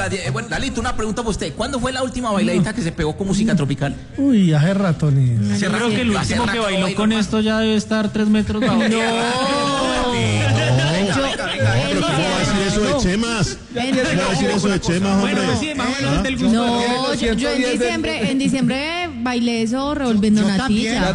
Bueno, Lalito, una pregunta para usted. ¿Cuándo fue la última bailadita que se pegó con música tropical? Uy, hace ratones. Hace Yo creo rato, que el hace último rato que no bailó bailo con más. esto ya debe estar 3 metros bajo. Venga, ¿Cómo va a decir eso de Chemas? ¿Cómo va a decir eso de Chemas, hombre? Bueno, pues sí, más o menos del gusto. No, yo en diciembre bailé eso revolviendo natilla.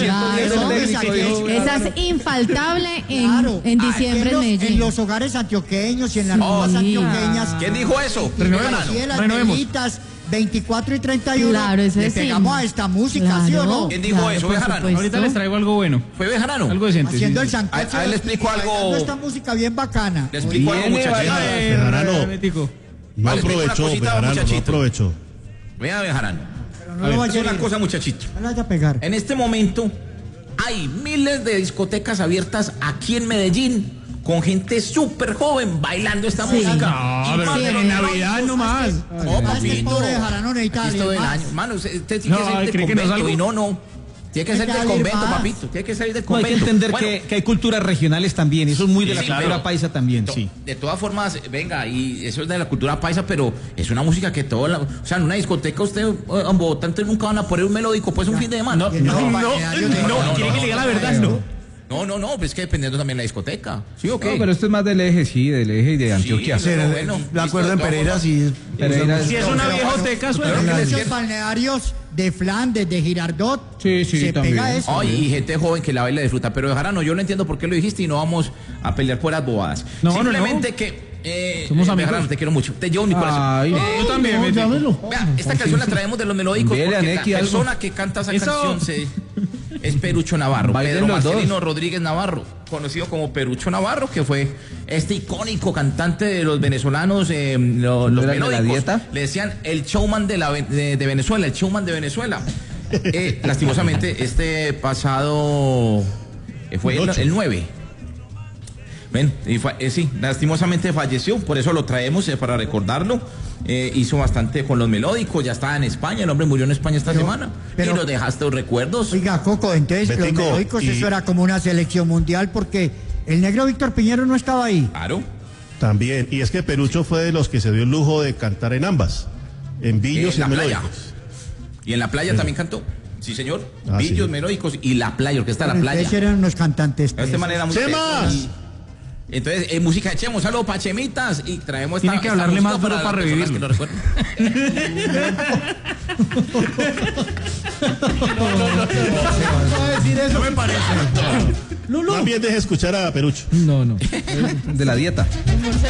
Esa es infaltable en diciembre en Medellín. En los hogares antioqueños y en las rutas antioqueñas. ¿Quién dijo eso? Así de las velitas, 24 y 31. Claro, eso le es pegamos a esta música, ¿sí o no? ¿Quién dijo eso? por Bejarano. supuesto. Ahorita les traigo algo bueno. ¿Fue Bejarano? Algo decente. Haciendo sí, el sí. sancocho. A él le explico algo. Esta música bien bacana. Le explico algo, muchachito. Bejarano. Metico. No Vale, aprovechó, una cosita, Bejarano, no muchachito. aprovechó. Vea, Bejarano. Pero no lo vaya Es a una herir. cosa, muchachito. No lo vaya a pegar. En este momento hay miles de discotecas abiertas aquí en Medellín con gente súper joven bailando esta música. No, pero Sí, en sí. Navidad nomás. No, Es que el papito. pobre de Jarano necesita Aquí es todo el más. año. Mano, usted tiene No, que salir del ¿cree que no convento salgo? y no. Tiene que Hay ser que del salir convento, más. papito. Tiene que salir del No, hay convento. que entender Bueno, que hay culturas regionales también, eso es muy de la Sí, cultura pero- paisa también, no, sí. de todas formas, venga, y eso es de la cultura paisa, pero es una música que todo, o sea, en una discoteca usted, en Bogotá, entonces nunca van a poner un melódico, pues un fin de semana. ¿Quiere que le diga la verdad? No, pues es que dependiendo también de la discoteca. ¿Sí o qué? No, pero esto es más del eje, sí, del eje y de Antioquia. Sí, pero bueno, De acuerdo en listo, de Pereira, todas sí. Pereira, Si es una viejoteca, suena. En muchos balnearios de Flandes, de Girardot, Sí, sí, se también. pega eso. Ay, y gente joven que la baila y disfruta, pero Bejarano, yo no entiendo por qué lo dijiste y no vamos a pelear por las bobadas. No, Simplemente que Somos amigos. Bejarano, te quiero mucho, te llevo en mi corazón. Ay, Yo también, No, Metico. llámelo. Vea, esta canción la traemos de los melódicos Envíele a porque la Neki algo. persona que canta esa Eso. canción es Perucho Navarro, Bailen Pedro los dos. Marcelino Rodríguez Navarro, conocido como Perucho Navarro, que fue este icónico cantante de los venezolanos, los ¿Era el de la melódicos. dieta? Le decían el showman de Venezuela, el showman de Venezuela. Lastimosamente, este pasado fue el 9. Ven, y sí, lastimosamente falleció, por eso lo traemos para recordarlo. Hizo bastante con los melódicos, ya estaba en España, el hombre murió en España esta semana. Y nos dejaste los recuerdos. Oiga, Coco, entonces Betico, los melódicos, y- eso era como una selección mundial porque el negro Víctor Piñero no estaba ahí. Claro. También. Y es que Perucho fue de los que se dio el lujo de cantar en ambas. En Villos En y la en playa. melódicos. Y en la playa también cantó. Sí, señor. Ah, Villos, sí. melódicos y la playa, orquesta de la Ustedes playa. eran unos cantantes. De esta manera muy ¡Chemas! tesos. Entonces, música de Chemo, un saludo para Chemitas y traemos Tiene que hablarle música más duro para las personas revivirlo. que lo recuerden. No me parece. También deje escuchar a Perucho. no, de la dieta.